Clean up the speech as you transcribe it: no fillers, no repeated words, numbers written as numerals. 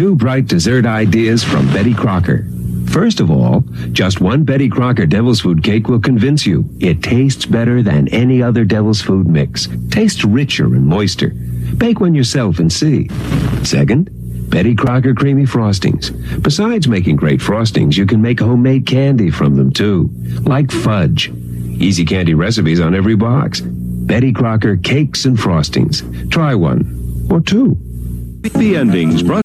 2 bright dessert ideas from Betty Crocker. First of all, just one Betty Crocker Devil's Food cake will convince you it tastes better than any other Devil's Food mix. Tastes richer and moister. Bake one yourself and see. Second, Betty Crocker Creamy Frostings. Besides making great frostings, you can make homemade candy from them too, like fudge. Easy candy recipes on every box. Betty Crocker Cakes and Frostings. Try one or 2. The endings brought